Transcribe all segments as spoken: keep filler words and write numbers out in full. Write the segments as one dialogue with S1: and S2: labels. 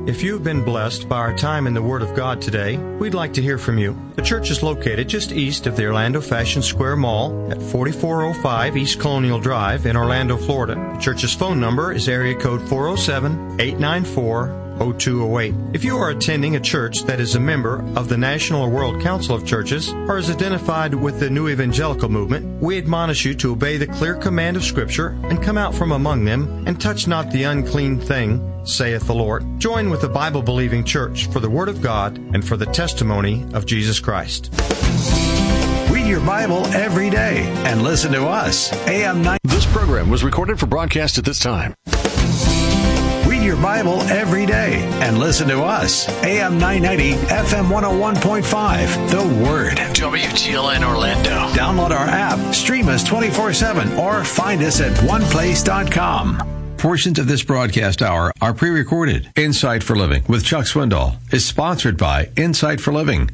S1: If you've been blessed by our time in the Word of God today, we'd like to hear from you. The church is located just east of the Orlando Fashion Square Mall at forty-four oh five East Colonial Drive in Orlando, Florida. The church's phone number is area code four oh seven, eight nine four, oh two oh eight. If you are attending a church that is a member of the National or World Council of Churches or is identified with the New Evangelical Movement, we admonish you to obey the clear command of Scripture and come out from among them and touch not the unclean thing, saith the Lord. Join with the Bible-believing church for the Word of God and for the testimony of Jesus Christ.
S2: Read your Bible every day and listen to us. A M nine.
S3: This program was recorded for broadcast at this time.
S2: Read your Bible every day and listen to us. A M nine ninety, F M one oh one point five. The Word.
S3: W T L N Orlando.
S2: Download our app, stream us twenty-four seven, or find us at one place dot com. Portions of this broadcast hour are pre-recorded. Insight for Living with Chuck Swindoll is sponsored by Insight for Living.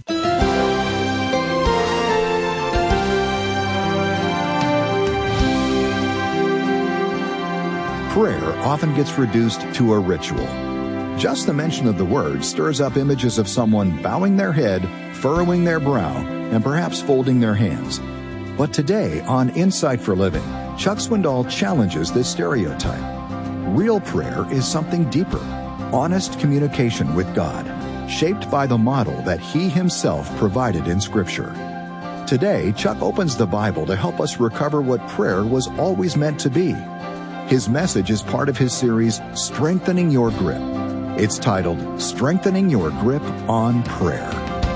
S4: Prayer often gets reduced to a ritual. Just the mention of the word stirs up images of someone bowing their head, furrowing their brow, and perhaps folding their hands. But today on Insight for Living, Chuck Swindoll challenges this stereotype. Real prayer is something deeper, honest communication with God, shaped by the model that He Himself provided in Scripture. Today, Chuck opens the Bible to help us recover what prayer was always meant to be. His message is part of his series, Strengthening Your Grip. It's titled, Strengthening Your Grip on Prayer.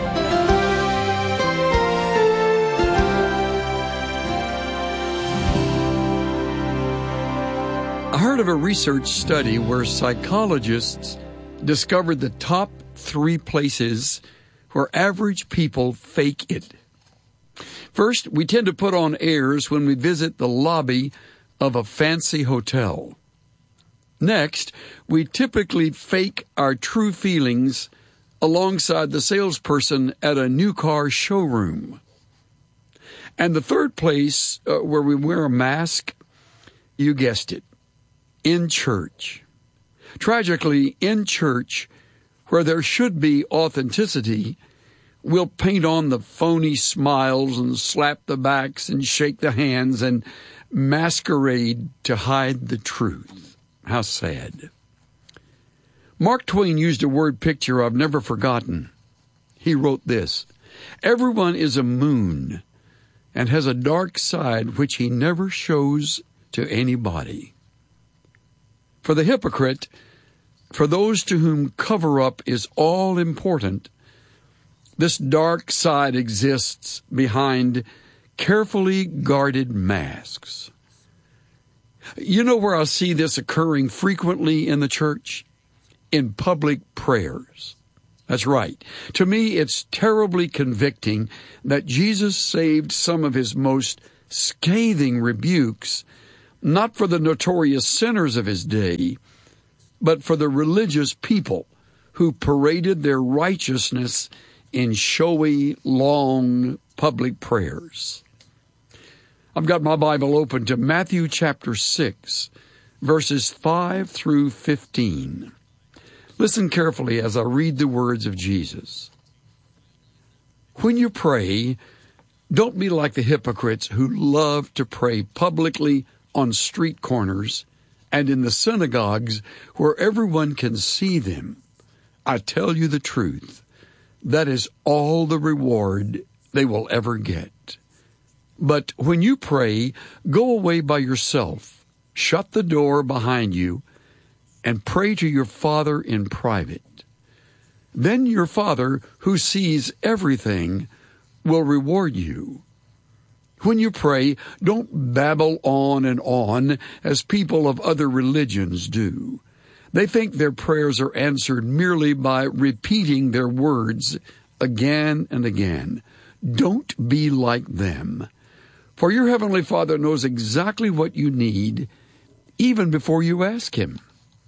S5: I heard of a research study where psychologists discovered the top three places where average people fake it. First, we tend to put on airs when we visit the lobby of a fancy hotel. Next, we typically fake our true feelings alongside the salesperson at a new car showroom. And the third place uh, where we wear a mask, you guessed it, in church. Tragically, in church, where there should be authenticity, we'll paint on the phony smiles and slap the backs and shake the hands and masquerade to hide the truth. How sad. Mark Twain used a word picture I've never forgotten. He wrote this: everyone is a moon and has a dark side which he never shows to anybody. For the hypocrite, for those to whom cover-up is all important, this dark side exists behind carefully guarded masks. You know where I see this occurring frequently in the church? In public prayers. That's right. To me, it's terribly convicting that Jesus saved some of his most scathing rebukes, not for the notorious sinners of his day, but for the religious people who paraded their righteousness in showy, long public prayers. I've got my Bible open to Matthew chapter six, verses five through fifteen. Listen carefully as I read the words of Jesus. When you pray, don't be like the hypocrites who love to pray publicly on street corners and in the synagogues where everyone can see them. I tell you the truth, that is all the reward they will ever get. But when you pray, go away by yourself, shut the door behind you, and pray to your Father in private. Then your Father, who sees everything, will reward you. When you pray, don't babble on and on as people of other religions do. They think their prayers are answered merely by repeating their words again and again. Don't be like them. For your Heavenly Father knows exactly what you need, even before you ask Him.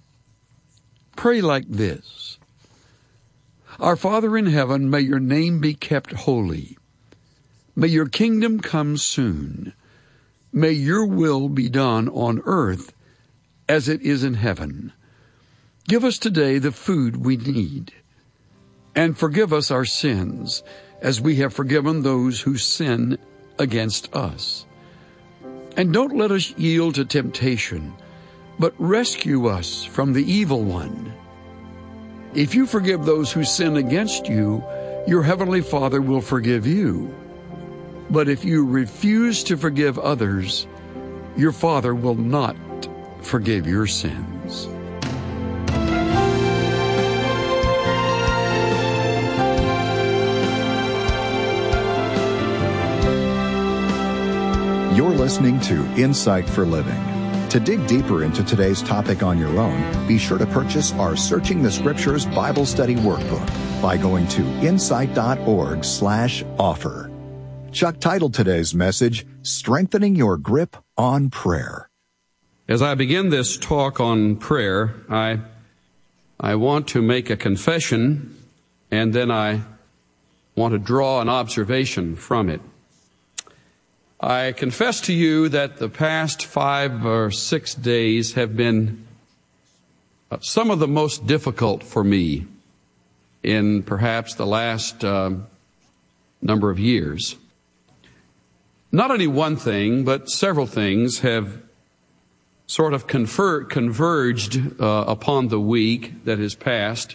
S5: Pray like this: Our Father in heaven, may your name be kept holy. May your kingdom come soon. May your will be done on earth as it is in heaven. Give us today the food we need, and forgive us our sins, as we have forgiven those who sin against us. And don't let us yield to temptation, but rescue us from the evil one. If you forgive those who sin against you, your heavenly Father will forgive you. But if you refuse to forgive others, your Father will not forgive your sins.
S4: You're listening to Insight for Living. To dig deeper into today's topic on your own, be sure to purchase our Searching the Scriptures Bible Study Workbook by going to insight.org slash offer. Chuck titled today's message, Strengthening Your Grip on Prayer.
S6: As I begin this talk on prayer, I, I want to make a confession, and then I want to draw an observation from it. I confess to you that the past five or six days have been some of the most difficult for me in perhaps the last uh, number of years. Not only one thing, but several things have sort of confer- converged uh, upon the week that has passed,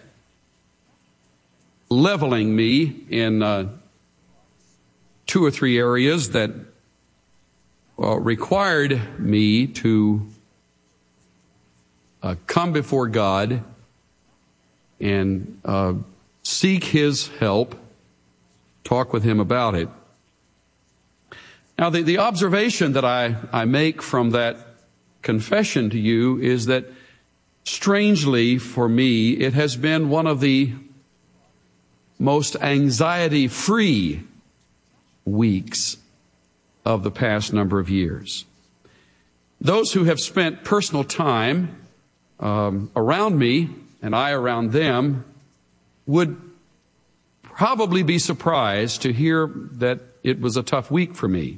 S6: leveling me in uh, two or three areas that Uh, required me to uh, come before God and uh, seek His help, talk with Him about it. Now, the, the observation that I, I make from that confession to you is that, strangely for me, it has been one of the most anxiety-free weeks of the past number of years. Those who have spent personal time um, around me, and I around them, would probably be surprised to hear that it was a tough week for me.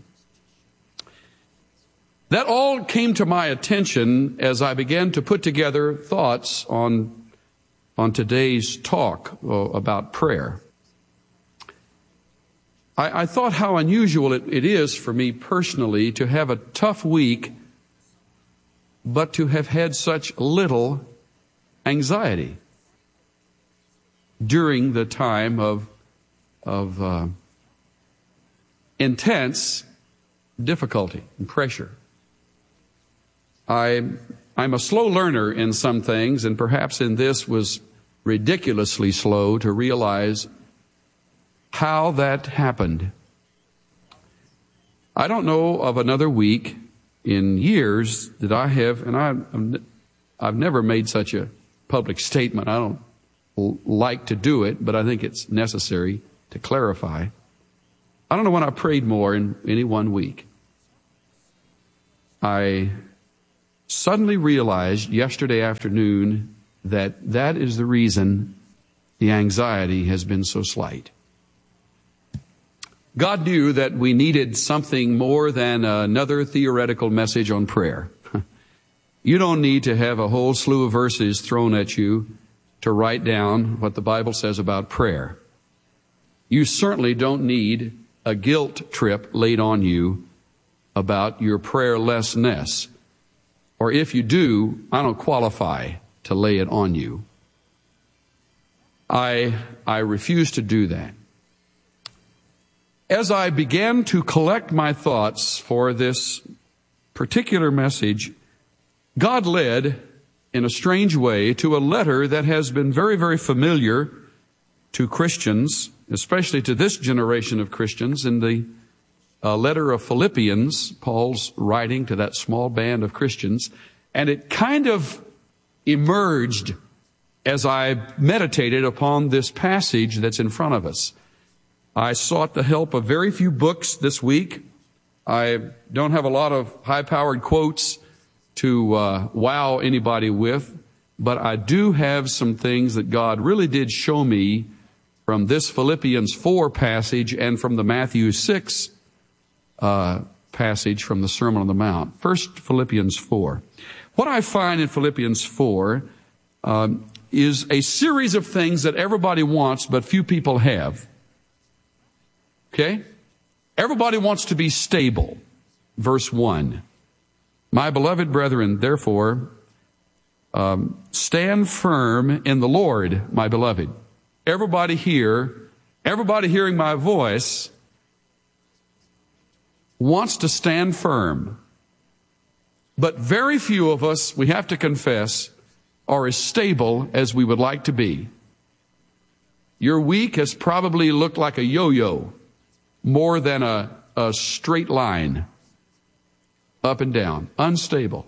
S6: That all came to my attention as I began to put together thoughts on, on today's talk uh, about prayer. I, I thought how unusual it, it is for me personally to have a tough week, but to have had such little anxiety during the time of, of uh, intense difficulty and pressure. I, I'm a slow learner in some things, and perhaps in this was ridiculously slow to realize how that happened. I don't know of another week in years that I have, and I, I've never made such a public statement. I don't like to do it, but I think it's necessary to clarify. I don't know when I prayed more in any one week. I suddenly realized yesterday afternoon that that is the reason the anxiety has been so slight. God knew that we needed something more than another theoretical message on prayer. You don't need to have a whole slew of verses thrown at you to write down what the Bible says about prayer. You certainly don't need a guilt trip laid on you about your prayerlessness. Or if you do, I don't qualify to lay it on you. I, I refuse to do that. As I began to collect my thoughts for this particular message, God led in a strange way to a letter that has been very, very familiar to Christians, especially to this generation of Christians, in the uh, letter of Philippians, Paul's writing to that small band of Christians. And it kind of emerged as I meditated upon this passage that's in front of us. I sought the help of very few books this week. I don't have a lot of high-powered quotes to uh, wow anybody with, but I do have some things that God really did show me from this Philippians four passage and from the Matthew six uh, passage from the Sermon on the Mount. First, Philippians four. What I find in Philippians four um, is a series of things that everybody wants, but few people have. Okay? Everybody wants to be stable. Verse one. My beloved brethren, therefore, um, stand firm in the Lord, my beloved. Everybody here, everybody hearing my voice wants to stand firm. But very few of us, we have to confess, are as stable as we would like to be. Your week has probably looked like a yo-yo more than a, a straight line, up and down, unstable.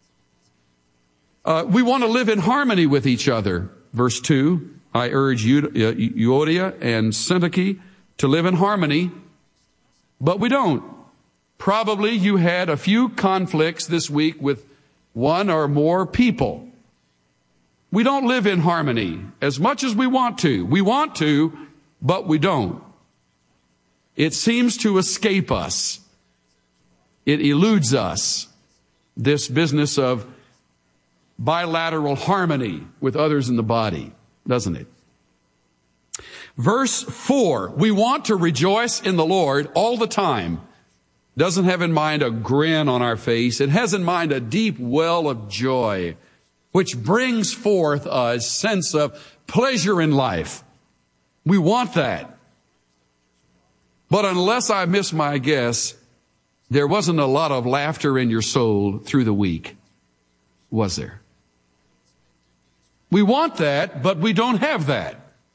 S6: Uh, we want to live in harmony with each other. Verse two, I urge Euodia and Syntyche to live in harmony, but we don't. Probably you had a few conflicts this week with one or more people. We don't live in harmony as much as we want to. We want to, but we don't. It seems to escape us. It eludes us, this business of bilateral harmony with others in the body, doesn't it? Verse four, we want to rejoice in the Lord all the time. Doesn't have in mind a grin on our face. It has in mind a deep well of joy, which brings forth a sense of pleasure in life. We want that. But unless I miss my guess, there wasn't a lot of laughter in your soul through the week, was there? We want that, but we don't have that.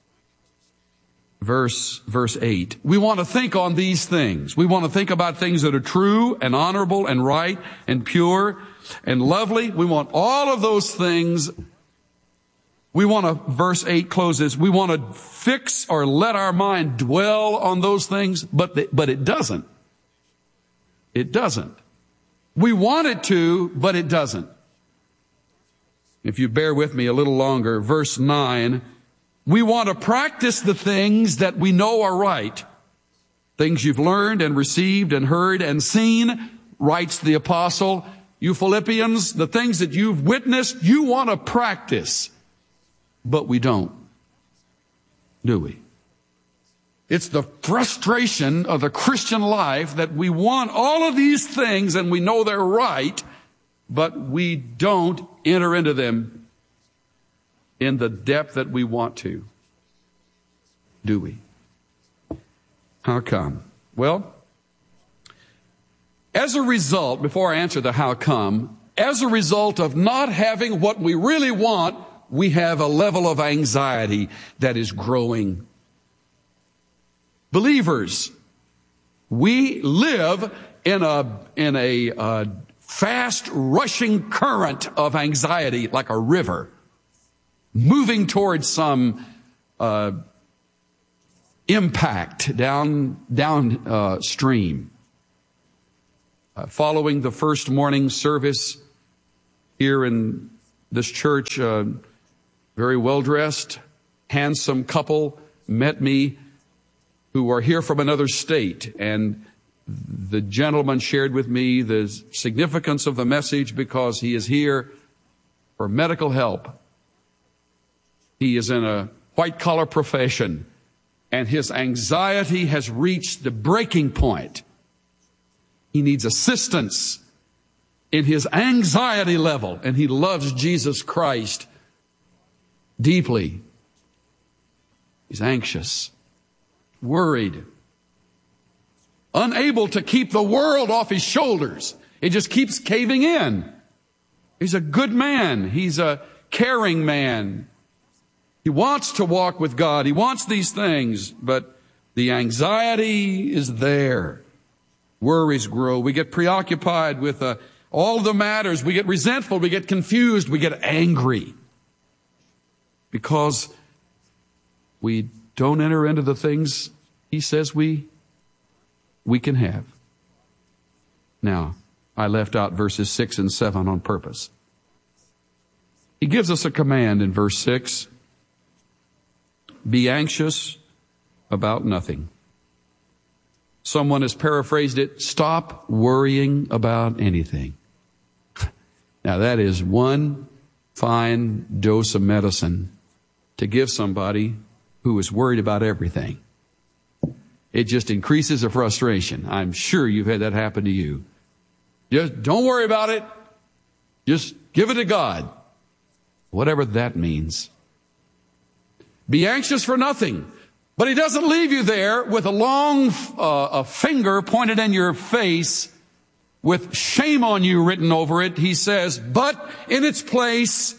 S6: Verse, verse eight. We want to think on these things. We want to think about things that are true and honorable and right and pure and lovely. We want all of those things. We want to, verse eight closes, we want to fix or let our mind dwell on those things, but, the, but it doesn't. It doesn't. We want it to, but it doesn't. If you bear with me a little longer, verse nine, we want to practice the things that we know are right. Things you've learned and received and heard and seen, writes the apostle. You Philippians, the things that you've witnessed, you want to practice. But we don't, do we? It's the frustration of the Christian life that we want all of these things and we know they're right, but we don't enter into them in the depth that we want to. Do we? How come? Well, as a result, before I answer the how come, as a result of not having what we really want, we have a level of anxiety that is growing. Believers, we live in a, in a uh, fast rushing current of anxiety like a river, moving towards some uh, impact down, down uh, stream. Uh, following the first morning service here in this church, uh, very well-dressed, handsome couple met me who are here from another state, and the gentleman shared with me the significance of the message because he is here for medical help. He is in a white-collar profession, and his anxiety has reached the breaking point. He needs assistance in his anxiety level, and he loves Jesus Christ deeply. He's anxious, worried, unable to keep the world off his shoulders. It just keeps caving in. He's a good man. He's a caring man. He wants to walk with God. He wants these things, but the anxiety is there. Worries grow. We get preoccupied with uh, all the matters. We get resentful. We get confused. We get angry because we don't enter into the things he says we we can have. Now, I left out verses six and seven on purpose. He gives us a command in verse six. Be anxious about nothing. Someone has paraphrased it, stop worrying about anything. Now that is one fine dose of medicine to give somebody who is worried about everything. It just increases the frustration. I'm sure you've had that happen to you. Just don't worry about it. Just give it to God. Whatever that means. Be anxious for nothing. But he doesn't leave you there with a long uh, a finger pointed in your face with shame on you written over it. He says, but in its place,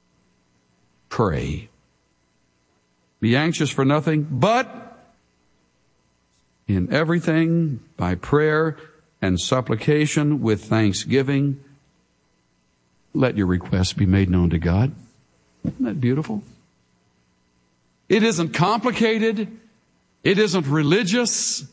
S6: pray. Be anxious for nothing, but in everything, by prayer and supplication with thanksgiving, let your requests be made known to God. Isn't that beautiful? It isn't complicated. It isn't religious.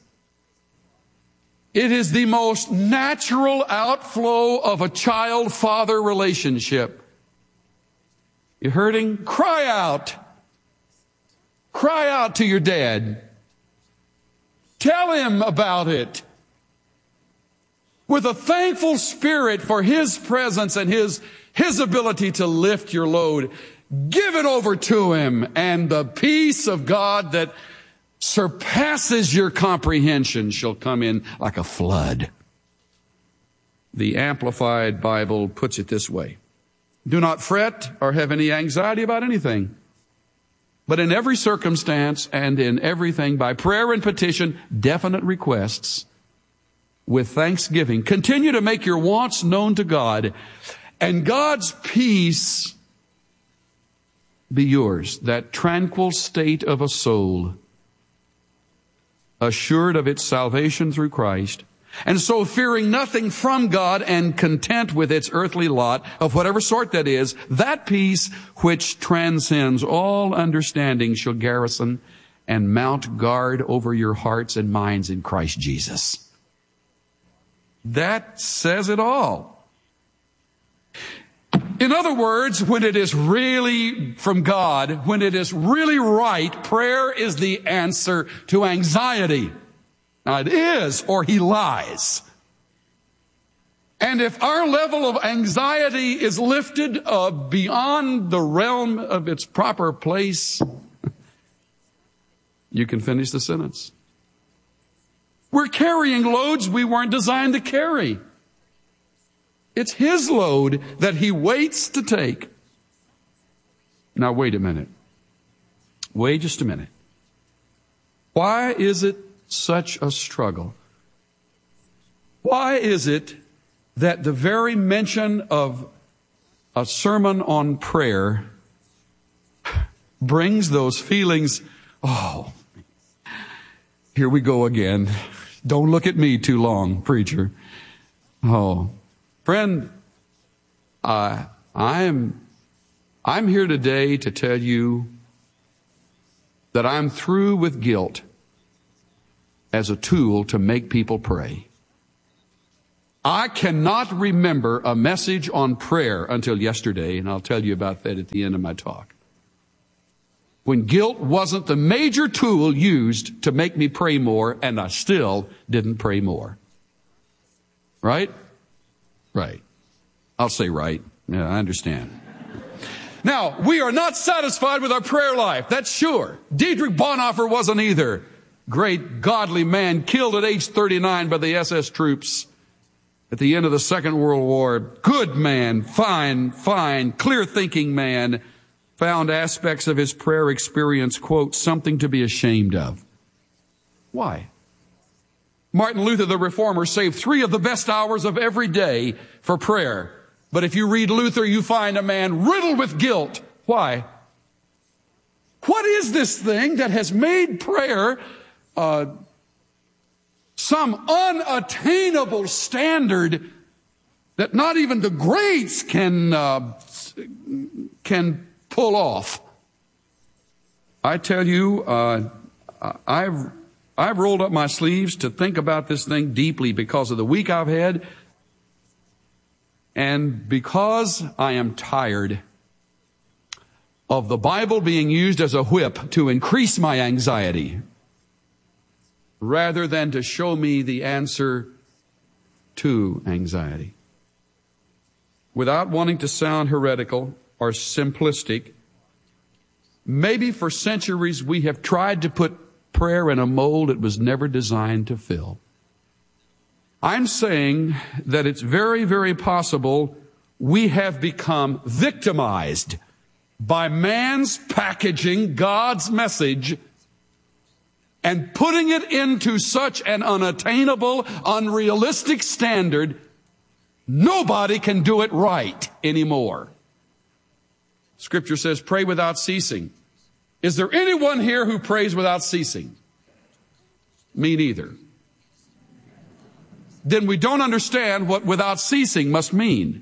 S6: It is the most natural outflow of a child-father relationship. You hurting? Cry out. Cry out to your dad. Tell him about it. With a thankful spirit for his presence and his, his ability to lift your load. Give it over to him, and the peace of God that surpasses your comprehension shall come in like a flood. The Amplified Bible puts it this way. Do not fret or have any anxiety about anything, but in every circumstance and in everything by prayer and petition, definite requests, with thanksgiving, continue to make your wants known to God, and God's peace be yours, that tranquil state of a soul, assured of its salvation through Christ, and so fearing nothing from God and content with its earthly lot, of whatever sort that is, that peace which transcends all understanding shall garrison and mount guard over your hearts and minds in Christ Jesus. That says it all. In other words, when it is really from God, when it is really right, prayer is the answer to anxiety. Now it is, or he lies. And if our level of anxiety is lifted uh, beyond the realm of its proper place, you can finish the sentence. We're carrying loads we weren't designed to carry. It's his load that he waits to take. Now wait a minute. Wait just a minute. Why is it such a struggle? Why is it that the very mention of a sermon on prayer brings those feelings? Oh, here we go again. Don't look at me too long, preacher. Oh, friend, uh, I'm, I'm here today to tell you that I'm through with guilt as a tool to make people pray. I cannot remember a message on prayer until yesterday, and I'll tell you about that at the end of my talk, when guilt wasn't the major tool used to make me pray more, and I still didn't pray more. Right? Right. I'll say right. Yeah, I understand. Now, we are not satisfied with our prayer life. That's sure. Dietrich Bonhoeffer wasn't either. Great godly man killed at age thirty-nine by the S S troops at the end of the Second World War. Good man, fine, fine, clear-thinking man. Found aspects of his prayer experience, quote, something to be ashamed of. Why? Martin Luther, the Reformer, saved three of the best hours of every day for prayer. But if you read Luther, you find a man riddled with guilt. Why? What is this thing that has made prayer uh, some unattainable standard that not even the greats can uh, can pull off? I tell you, uh, I've I've rolled up my sleeves to think about this thing deeply because of the week I've had, and because I am tired of the Bible being used as a whip to increase my anxiety rather than to show me the answer to anxiety. Without wanting to sound heretical, or simplistic. Maybe for centuries we have tried to put prayer in a mold it was never designed to fill. I'm saying that it's very, very possible we have become victimized by man's packaging God's message and putting it into such an unattainable, unrealistic standard, nobody can do it right anymore. Scripture says, pray without ceasing. Is there anyone here who prays without ceasing? Me neither. Then we don't understand what without ceasing must mean.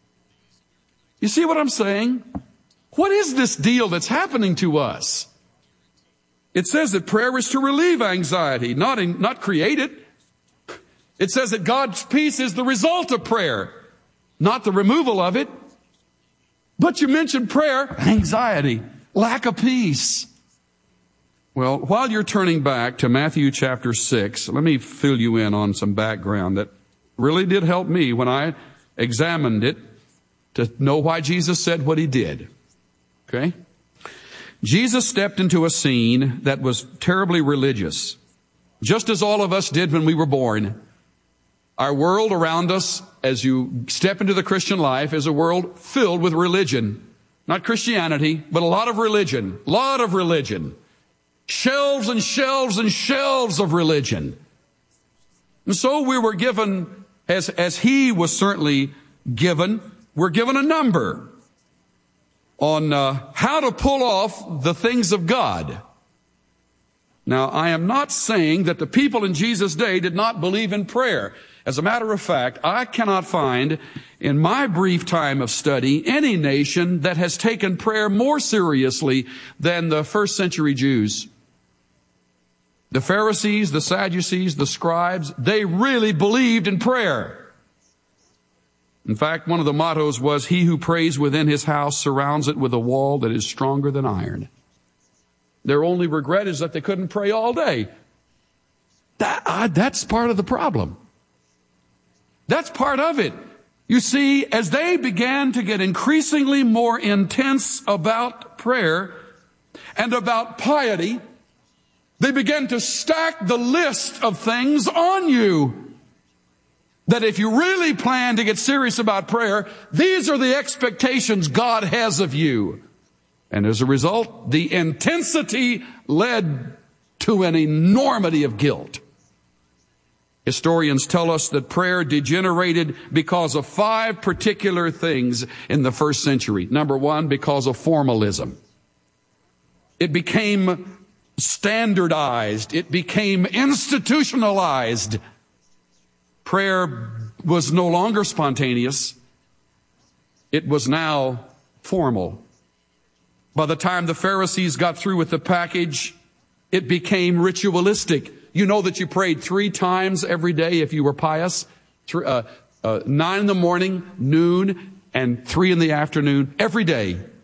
S6: You see what I'm saying? What is this deal that's happening to us? It says that prayer is to relieve anxiety, not in, not create it. It says that God's peace is the result of prayer, not the removal of it. But you mentioned prayer, anxiety, lack of peace. Well, while you're turning back to Matthew chapter six, let me fill you in on some background that really did help me when I examined it to know why Jesus said what he did. Okay? Jesus stepped into a scene that was terribly religious, just as all of us did when we were born. Our world around us, as you step into the Christian life, is a world filled with religion. Not Christianity, but a lot of religion. A lot of religion. Shelves and shelves and shelves of religion. And so we were given, as, as he was certainly given, we're given a number on uh, how to pull off the things of God. Now, I am not saying that the people in Jesus' day did not believe in prayer. As a matter of fact, I cannot find in my brief time of study any nation that has taken prayer more seriously than the first century Jews. The Pharisees, the Sadducees, the scribes, they really believed in prayer. In fact, one of the mottos was, he who prays within his house surrounds it with a wall that is stronger than iron. Their only regret is that they couldn't pray all day. That, uh, that's part of the problem. That's part of it. You see, as they began to get increasingly more intense about prayer and about piety, they began to stack the list of things on you. That if you really plan to get serious about prayer, these are the expectations God has of you. And as a result, the intensity led to an enormity of guilt. Historians tell us that prayer degenerated because of five particular things in the first century. Number one, because of formalism. It became standardized. It became institutionalized. Prayer was no longer spontaneous. It was now formal. By the time the Pharisees got through with the package, it became ritualistic. You know that you prayed three times every day if you were pious. Three, uh, uh, nine in the morning, noon, and three in the afternoon, every day.